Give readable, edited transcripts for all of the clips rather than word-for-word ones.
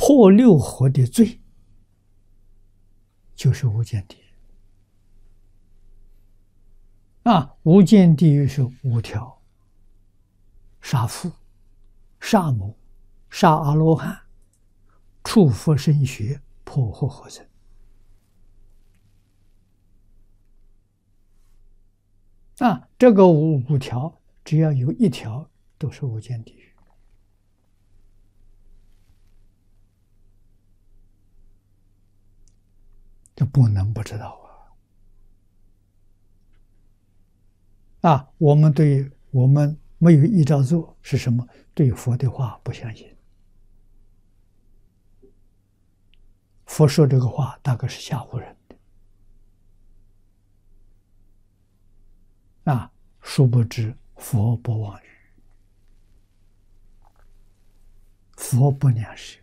破六合的罪，就是无间地狱。无间地狱是五条：杀父、杀母、杀阿罗汉、触佛身血、破和合僧。这个五条，只要有一条，都是无间地狱。这不能不知道我们没有依照做是什么？对佛的话不相信。佛说这个话大概是吓唬人的殊不知佛不妄语，佛不两舌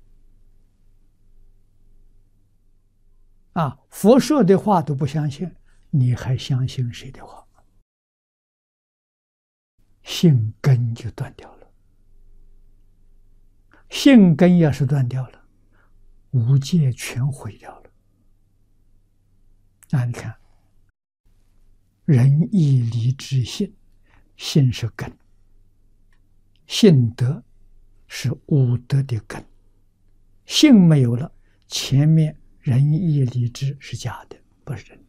佛说的话都不相信，你还相信谁的话？信根就断掉了。信根要是断掉了，无戒全毁掉了。你看，仁义礼智信，信是根，信德是五德的根。信没有了，前面仁义礼智是假的，不是真的。